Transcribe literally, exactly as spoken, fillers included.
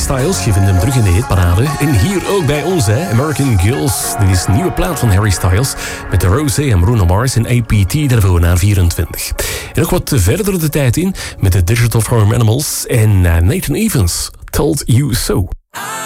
Styles, je vindt hem terug in de hitparade. En hier ook bij ons, hè, American Girls. Dit is een nieuwe plaat van Harry Styles met de Rosé en Bruno Mars en A P T daarvoor na vierentwintig. En nog wat verder de tijd in met de Digital Farm Animals en Nathan Evans, Told You So.